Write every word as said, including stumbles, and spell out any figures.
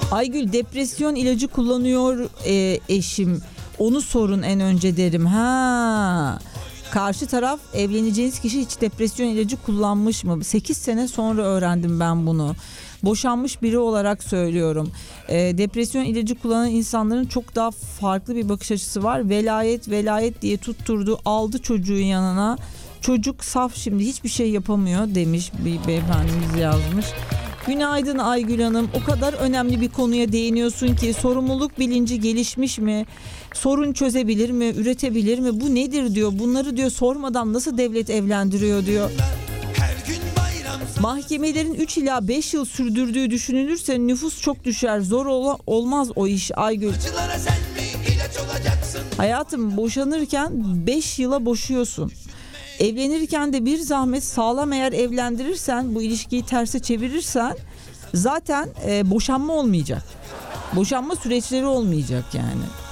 Aygül, depresyon ilacı kullanıyor e, eşim. Onu sorun en önce derim. Ha. Karşı taraf, evleneceğiniz kişi hiç depresyon ilacı kullanmış mı? sekiz sene sonra öğrendim ben bunu. Boşanmış biri olarak söylüyorum. E, depresyon ilacı kullanan insanların çok daha farklı bir bakış açısı var. Velayet velayet diye tutturdu, aldı çocuğun yanına. Çocuk saf, şimdi hiçbir şey yapamıyor demiş bir beyefendimiz yazmış. Günaydın Aygül Hanım. O kadar önemli bir konuya değiniyorsun ki, sorumluluk bilinci gelişmiş mi? Sorun çözebilir mi? Üretebilir mi? Bu nedir diyor. Bunları diyor sormadan nasıl devlet evlendiriyor diyor. Mahkemelerin üç ila beş yıl sürdürdüğü düşünülürse nüfus çok düşer. Zor ola, olmaz o iş Aygül. Hayatım, boşanırken beş yıla boşuyorsun. Evlenirken de bir zahmet sağlam eğer evlendirirsen, bu ilişkiyi terse çevirirsen zaten e, boşanma olmayacak. Boşanma süreçleri olmayacak yani.